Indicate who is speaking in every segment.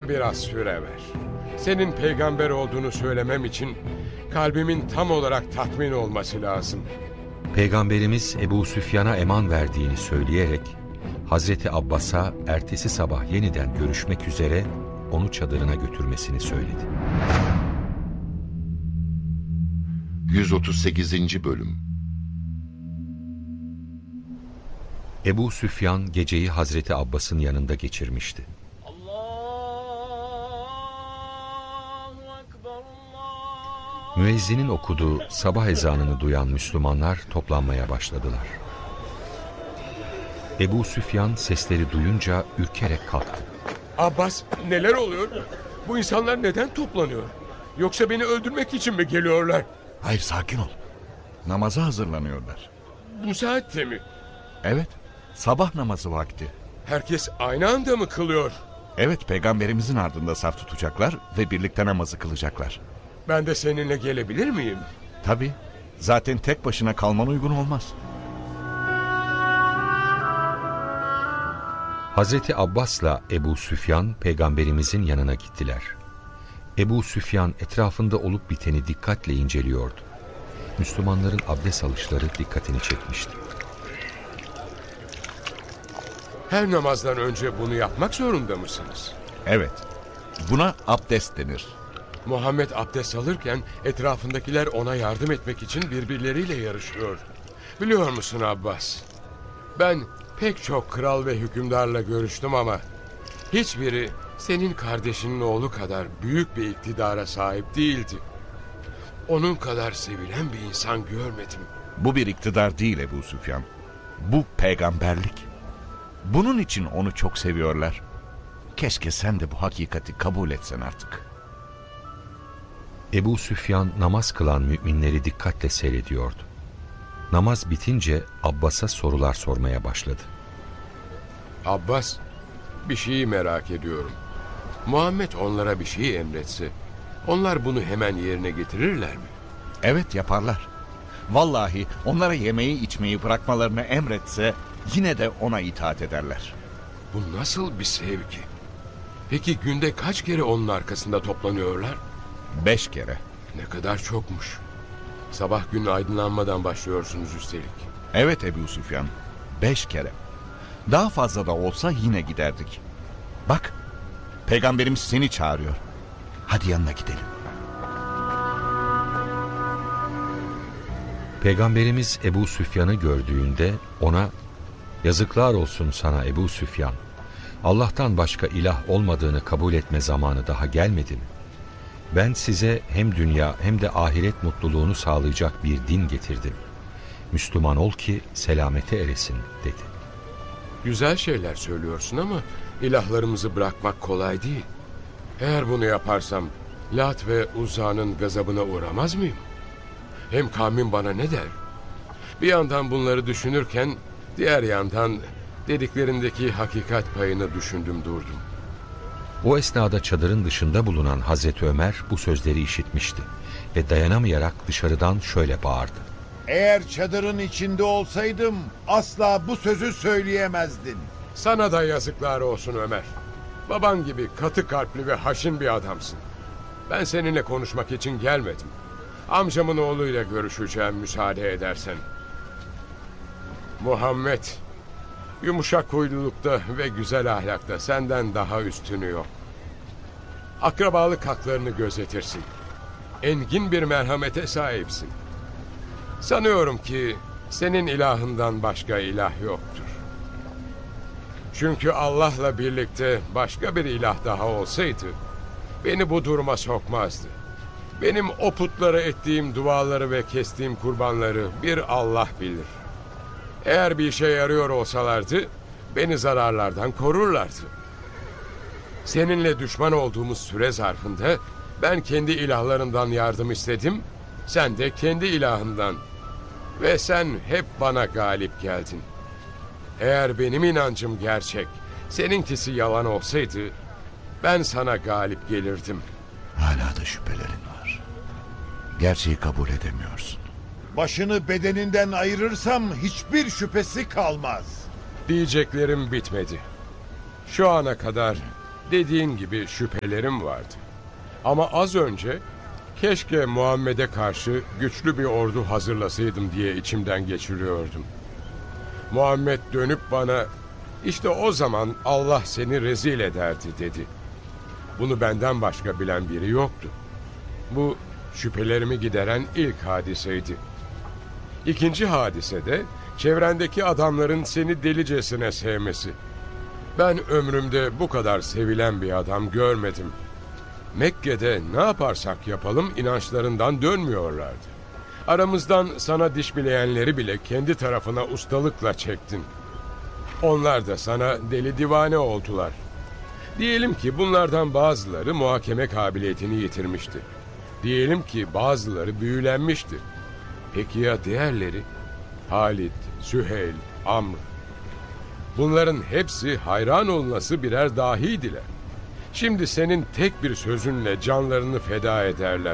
Speaker 1: biraz süre ver. Senin peygamber olduğunu söylemem için kalbimin tam olarak tatmin olması lazım.
Speaker 2: Peygamberimiz Ebu Süfyan'a eman verdiğini söyleyerek Hazreti Abbas'a ertesi sabah yeniden görüşmek üzere onu çadırına götürmesini söyledi.
Speaker 3: 138. Bölüm.
Speaker 2: Ebu Süfyan geceyi Hazreti Abbas'ın yanında geçirmişti. Müezzinin okuduğu sabah ezanını duyan Müslümanlar toplanmaya başladılar. Ebu Süfyan sesleri duyunca ürkerek kalktı.
Speaker 1: Abbas, neler oluyor? Bu insanlar neden toplanıyor? Yoksa beni öldürmek için mi geliyorlar?
Speaker 4: Hayır, sakin ol. Namaza hazırlanıyorlar.
Speaker 1: Bu saatte mi?
Speaker 4: Evet, sabah namazı vakti.
Speaker 1: Herkes aynı anda mı kılıyor?
Speaker 4: Evet, peygamberimizin ardında saf tutacaklar ve birlikte namazı kılacaklar.
Speaker 1: Ben de seninle gelebilir miyim?
Speaker 4: Tabii, zaten tek başına kalman uygun olmaz.
Speaker 2: Hazreti Abbas'la Ebu Süfyan peygamberimizin yanına gittiler. Ebu Süfyan etrafında olup biteni dikkatle inceliyordu. Müslümanların abdest alışları dikkatini çekmişti.
Speaker 1: Her namazdan önce bunu yapmak zorunda mısınız?
Speaker 4: Evet, buna abdest denir.
Speaker 1: Muhammed abdest alırken etrafındakiler ona yardım etmek için birbirleriyle yarışıyor. Biliyor musun Abbas? Ben pek çok kral ve hükümdarla görüştüm ama hiçbiri senin kardeşinin oğlu kadar büyük bir iktidara sahip değildi. Onun kadar sevilen bir insan görmedim.
Speaker 4: Bu bir iktidar değil Ebu Süfyan. Bu peygamberlik. Bunun için onu çok seviyorlar. Keşke sen de bu hakikati kabul etsen artık.
Speaker 2: Ebu Süfyan namaz kılan müminleri dikkatle seyrediyordu. Namaz bitince Abbas'a sorular sormaya başladı.
Speaker 1: Abbas, bir şeyi merak ediyorum. Muhammed onlara bir şey emretse, onlar bunu hemen yerine getirirler mi?
Speaker 4: Evet, yaparlar. Vallahi onlara yemeği içmeyi bırakmalarını emretse yine de ona itaat ederler.
Speaker 1: Bu nasıl bir sevgi? Peki günde kaç kere onun arkasında toplanıyorlar?
Speaker 4: 5 kere.
Speaker 1: Ne kadar çokmuş. Sabah gün aydınlanmadan başlıyorsunuz üstelik.
Speaker 4: Evet Ebu Süfyan, 5 kere. Daha fazla da olsa yine giderdik. Bak, peygamberimiz seni çağırıyor. Hadi yanına gidelim.
Speaker 2: Peygamberimiz Ebu Süfyan'ı gördüğünde ona "Yazıklar olsun sana Ebu Süfyan. Allah'tan başka ilah olmadığını kabul etme zamanı daha gelmedi mi? Ben size hem dünya hem de ahiret mutluluğunu sağlayacak bir din getirdim. Müslüman ol ki selamete eresin," dedi.
Speaker 1: Güzel şeyler söylüyorsun ama ilahlarımızı bırakmak kolay değil. Eğer bunu yaparsam Lat ve Uzza'nın gazabına uğramaz mıyım? Hem kavmim bana ne der? Bir yandan bunları düşünürken diğer yandan dediklerindeki hakikat payını düşündüm durdum.
Speaker 2: O esnada çadırın dışında bulunan Hazreti Ömer bu sözleri işitmişti ve dayanamayarak dışarıdan şöyle bağırdı.
Speaker 5: Eğer çadırın içinde olsaydım asla bu sözü söyleyemezdin.
Speaker 1: Sana da yazıklar olsun Ömer. Baban gibi katı kalpli ve haşin bir adamsın. Ben seninle konuşmak için gelmedim. Amcamın oğluyla görüşeceğim müsaade edersen. Muhammed, yumuşak huylulukta ve güzel ahlakta senden daha üstünü yok. Akrabalık haklarını gözetirsin. Engin bir merhamete sahipsin. Sanıyorum ki senin ilahından başka ilah yoktur. Çünkü Allah'la birlikte başka bir ilah daha olsaydı beni bu duruma sokmazdı. Benim o putlara ettiğim duaları ve kestiğim kurbanları bir Allah bilir. Eğer bir işe yarıyor olsalardı beni zararlardan korurlardı. Seninle düşman olduğumuz süre zarfında ben kendi ilahlarından yardım istedim, sen de kendi ilahından. Ve sen hep bana galip geldin. Eğer benim inancım gerçek, seninkisi yalan olsaydı ben sana galip gelirdim.
Speaker 4: Hala da şüphelerin var. Gerçeği kabul edemiyorsun.
Speaker 5: Başını bedeninden ayırırsam hiçbir şüphesi kalmaz.
Speaker 1: Diyeceklerim bitmedi. Şu ana kadar Dediğin gibi şüphelerim vardı. Ama az önce keşke Muhammed'e karşı güçlü bir ordu hazırlasaydım diye içimden geçiriyordum. Muhammed dönüp bana işte o zaman Allah seni rezil ederdi dedi. Bunu benden başka bilen biri yoktu. Bu şüphelerimi gideren ilk hadiseydi. İkinci hadise de çevrendeki adamların seni delicesine sevmesi. Ben ömrümde bu kadar sevilen bir adam görmedim. Mekke'de ne yaparsak yapalım inançlarından dönmüyorlardı. Aramızdan sana diş bileyenleri bile kendi tarafına ustalıkla çektin. Onlar da sana deli divane oldular. Diyelim ki bunlardan bazıları muhakeme kabiliyetini yitirmişti. Diyelim ki bazıları büyülenmişti. Peki ya diğerleri? Halid, Süheyl, Amr. Bunların hepsi hayran olunası birer dahiydiler. Şimdi senin tek bir sözünle canlarını feda ederler.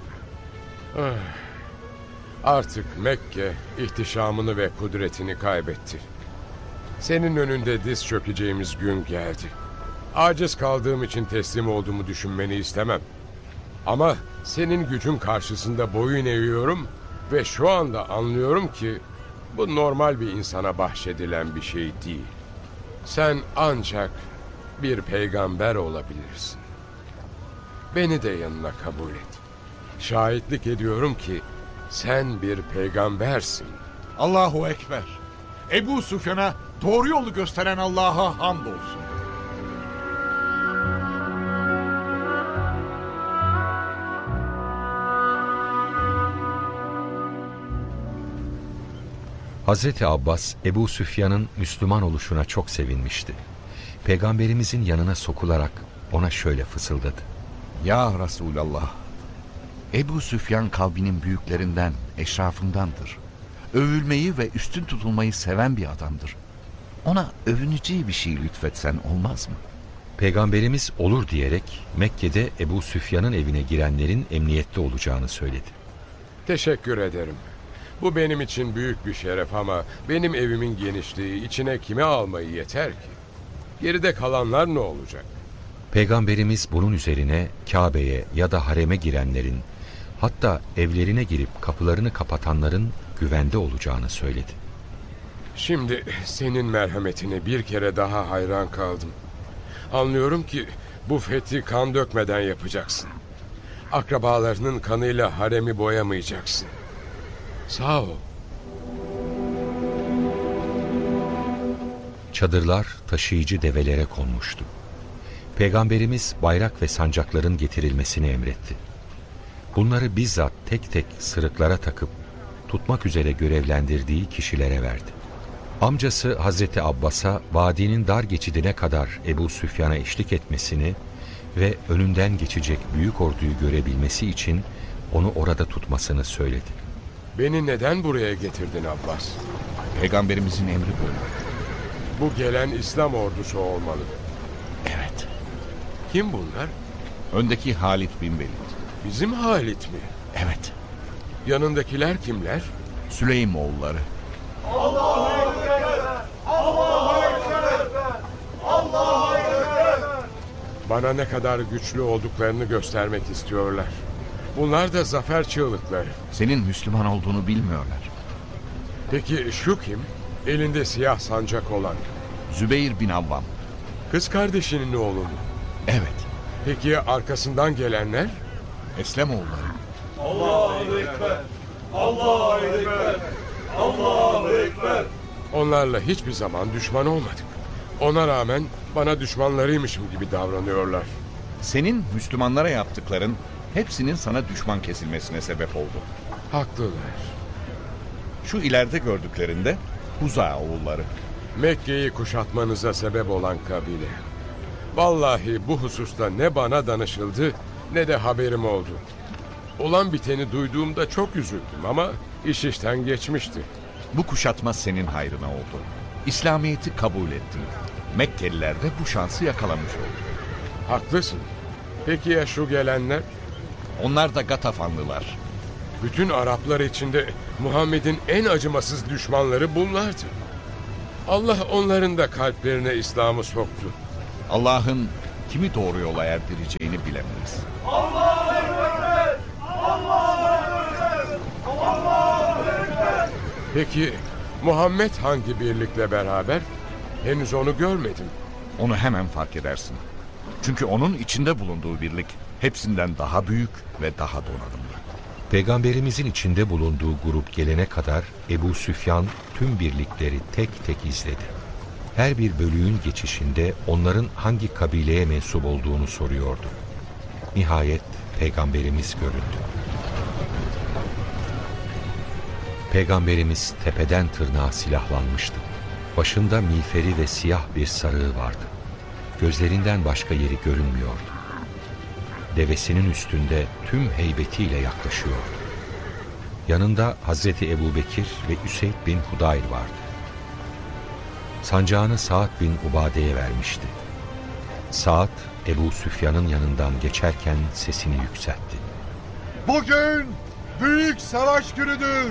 Speaker 1: Artık Mekke ihtişamını ve kudretini kaybetti. Senin önünde diz çökeceğimiz gün geldi. Aciz kaldığım için teslim olduğumu düşünmeni istemem. Ama senin gücün karşısında boyun eğiyorum ve şu anda anlıyorum ki bu normal bir insana bahşedilen bir şey değil. Sen ancak bir peygamber olabilirsin. Beni de yanına kabul et. Şahitlik ediyorum ki sen bir peygambersin.
Speaker 4: Allahu Ekber. Ebu Süfyan'a doğru yolu gösteren Allah'a hamdolsun.
Speaker 2: Hazreti Abbas, Ebu Süfyan'ın Müslüman oluşuna çok sevinmişti. Peygamberimizin yanına sokularak ona şöyle fısıldadı.
Speaker 4: Ya Resulallah, Ebu Süfyan kavminin büyüklerinden, eşrafındandır. Övülmeyi ve üstün tutulmayı seven bir adamdır. Ona övüneceği bir şey lütfetsen olmaz mı?
Speaker 2: Peygamberimiz olur diyerek Mekke'de Ebu Süfyan'ın evine girenlerin emniyette olacağını söyledi.
Speaker 1: Teşekkür ederim. Bu benim için büyük bir şeref ama benim evimin genişliği içine kime almayı yeter ki? Geride kalanlar ne olacak?
Speaker 2: Peygamberimiz bunun üzerine Kabe'ye ya da hareme girenlerin, hatta evlerine girip kapılarını kapatanların güvende olacağını söyledi.
Speaker 1: Şimdi senin merhametine bir kere daha hayran kaldım. Anlıyorum ki bu fethi kan dökmeden yapacaksın. Akrabalarının kanıyla haremi boyamayacaksın. Sağ ol.
Speaker 2: Çadırlar taşıyıcı develere konmuştu. Peygamberimiz bayrak ve sancakların getirilmesini emretti. Bunları bizzat tek tek sırıklara takıp tutmak üzere görevlendirdiği kişilere verdi. Amcası Hazreti Abbas'a vadinin dar geçidine kadar Ebu Süfyan'a eşlik etmesini ve önünden geçecek büyük orduyu görebilmesi için onu orada tutmasını söyledi.
Speaker 1: Beni neden buraya getirdin Abbas?
Speaker 4: Peygamberimizin emri bu.
Speaker 1: Bu gelen İslam ordusu olmalı.
Speaker 4: Evet.
Speaker 1: Kim bunlar?
Speaker 4: Öndeki Halid bin Velid.
Speaker 1: Bizim Halit mi?
Speaker 4: Evet.
Speaker 1: Yanındakiler kimler?
Speaker 4: Süleym oğulları.
Speaker 1: Bana ne kadar güçlü olduklarını göstermek istiyorlar. Bunlar da zafer çığlıkları.
Speaker 4: Senin Müslüman olduğunu bilmiyorlar.
Speaker 1: Peki şu kim? Elinde siyah sancak olan.
Speaker 4: Zübeyir bin Avvam.
Speaker 1: Kız kardeşinin oğlu mu?
Speaker 4: Evet.
Speaker 1: Peki arkasından gelenler?
Speaker 4: Eslem oğulları.
Speaker 1: Onlarla hiçbir zaman düşman olmadık. Ona rağmen bana düşmanlarıymışım gibi davranıyorlar.
Speaker 4: Senin Müslümanlara yaptıkların hepsinin sana düşman kesilmesine sebep oldu.
Speaker 1: Haklılar.
Speaker 4: Şu ileride gördüklerinde Huza oğulları.
Speaker 1: Mekke'yi kuşatmanıza sebep olan kabile. Vallahi bu hususta ne bana danışıldı ne de haberim oldu. Olan biteni duyduğumda çok üzüldüm ama iş işten geçmişti.
Speaker 4: Bu kuşatma senin hayrına oldu. İslamiyet'i kabul ettin. Mekkeliler de bu şansı yakalamış oldu.
Speaker 1: Haklısın. Peki ya şu gelenler?
Speaker 4: Onlar da Gatafanlılar.
Speaker 1: Bütün Araplar içinde Muhammed'in en acımasız düşmanları bunlardı. Allah onların da kalplerine İslam'ı soktu.
Speaker 4: Allah'ın kimi doğru yola erdireceğini bilemeyiz.
Speaker 1: Peki Muhammed hangi birlikle beraber? Henüz onu görmedim.
Speaker 4: Onu hemen fark edersin. Çünkü onun içinde bulunduğu birlik hepsinden daha büyük ve daha donanımlı.
Speaker 2: Peygamberimizin içinde bulunduğu grup gelene kadar Ebu Süfyan tüm birlikleri tek tek izledi. Her bir bölüğün geçişinde onların hangi kabileye mensup olduğunu soruyordu. Nihayet Peygamberimiz göründü. Peygamberimiz tepeden tırnağa silahlanmıştı. Başında miğferi ve siyah bir sarığı vardı. Gözlerinden başka yeri görünmüyordu. Devesinin üstünde tüm heybetiyle yaklaşıyordu. Yanında Hazreti Ebubekir ve Üseyd bin Hudayr vardı. Sancağını Sa'd bin Ubade'ye vermişti. Sa'd, Ebu Süfyan'ın yanından geçerken sesini yükseltti.
Speaker 5: Bugün büyük savaş günüdür.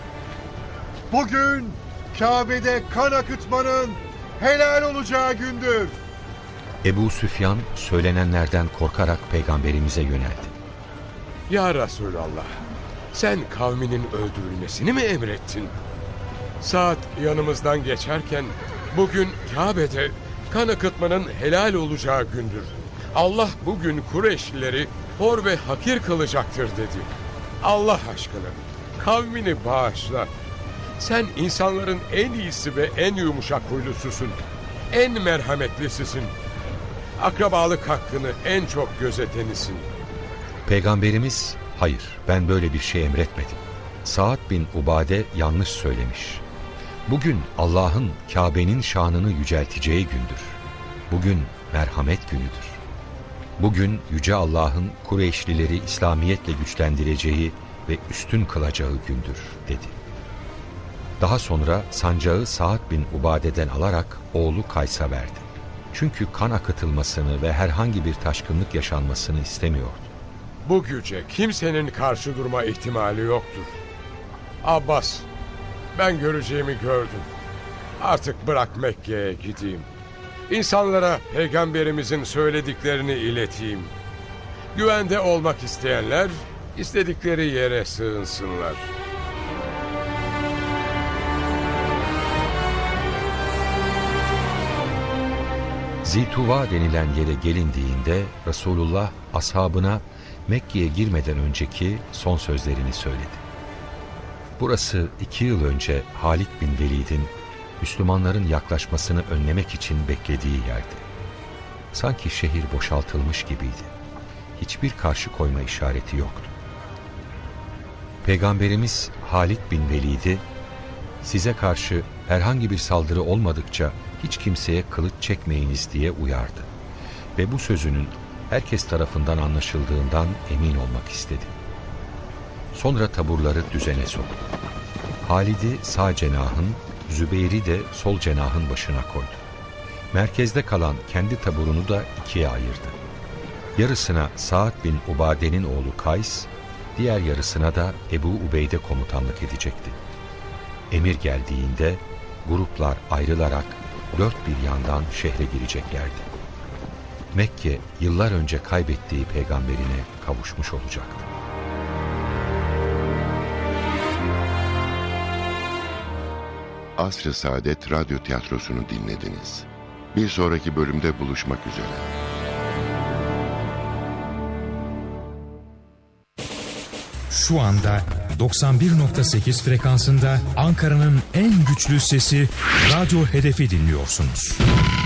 Speaker 5: Bugün Kabe'de kan akıtmanın helal olacağı gündür.
Speaker 2: Ebu Süfyan söylenenlerden korkarak Peygamberimize yöneldi.
Speaker 1: Ya Resulallah, sen kavminin öldürülmesini mi emrettin? Saat yanımızdan geçerken bugün Kabe'de kan akıtmanın helal olacağı gündür. Allah bugün Kureyşlileri hor ve hakir kılacaktır dedi. Allah aşkına kavmini bağışla. Sen insanların en iyisi ve en yumuşak huylususun. En merhametlisisin. Akrabalık hakkını en çok gözetenisin.
Speaker 2: Peygamberimiz, hayır ben böyle bir şey emretmedim. Sa'd bin Ubade yanlış söylemiş. Bugün Allah'ın Kabe'nin şanını yücelteceği gündür. Bugün merhamet günüdür. Bugün Yüce Allah'ın Kureyşlileri İslamiyetle güçlendireceği ve üstün kılacağı gündür dedi. Daha sonra sancağı Sa'd bin Ubade'den alarak oğlu Kays'a verdi. Çünkü kan akıtılmasını ve herhangi bir taşkınlık yaşanmasını istemiyordu.
Speaker 1: Bu güce kimsenin karşı durma ihtimali yoktur. Abbas, ben göreceğimi gördüm. Artık bırak Mekke'ye gideyim. İnsanlara Peygamberimizin söylediklerini ileteyim. Güvende olmak isteyenler istedikleri yere sığınsınlar.
Speaker 2: Zituva denilen yere gelindiğinde Resulullah ashabına Mekke'ye girmeden önceki son sözlerini söyledi. Burası 2 yıl önce Halid bin Velid'in Müslümanların yaklaşmasını önlemek için beklediği yerdi. Sanki şehir boşaltılmış gibiydi. Hiçbir karşı koyma işareti yoktu. Peygamberimiz Halid bin Velid'i size karşı herhangi bir saldırı olmadıkça hiç kimseye kılıç çekmeyiniz diye uyardı. Ve bu sözünün herkes tarafından anlaşıldığından emin olmak istedi. Sonra taburları düzene soktu. Halid'i sağ cenahın, Zübeyir'i de sol cenahın başına koydu. Merkezde kalan kendi taburunu da 2'ye ayırdı. Yarısına Sa'd bin Ubade'nin oğlu Kays, diğer yarısına da Ebu Ubeyde komutanlık edecekti. Emir geldiğinde gruplar ayrılarak 4 bir yandan şehre gireceklerdi. Mekke yıllar önce kaybettiği peygamberine kavuşmuş olacaktı.
Speaker 3: Asr-ı Saadet Radyo Tiyatrosu'nu dinlediniz. Bir sonraki bölümde buluşmak üzere.
Speaker 6: Şu anda 91.8 frekansında Ankara'nın en güçlü sesi Radyo Hedef'i dinliyorsunuz.